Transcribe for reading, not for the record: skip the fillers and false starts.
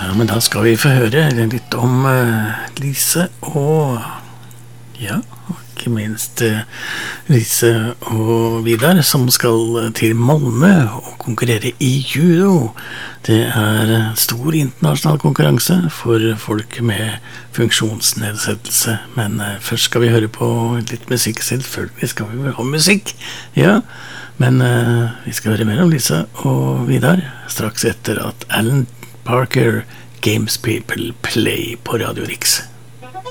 Ja, men da skal vi få høre litt om Lise og ja, ikke minst Lise og Vidar som skal til Malmö og konkurrere i judo. Det stor internasjonal konkurranse for folk med funksjonsnedsettelse, men først skal vi høre på litt musikk. Selvfølgelig skal vi ha musikk, ja. Men vi skal høre mer om Lise og Vidar straks etter at Alan Parker Games People Play på Radio Rix.